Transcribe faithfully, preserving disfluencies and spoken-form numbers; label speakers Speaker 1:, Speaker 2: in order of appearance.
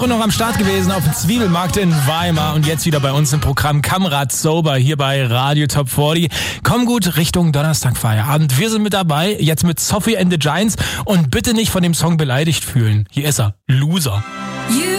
Speaker 1: Und noch am Start gewesen auf dem Zwiebelmarkt in Weimar und jetzt wieder bei uns im Programm Kamrad Sober hier bei Radio Top vierzig. Komm gut Richtung Donnerstag Feierabend. Wir sind mit dabei, jetzt mit Sophie and the Giants und bitte nicht von dem Song beleidigt fühlen. Hier ist er, Loser.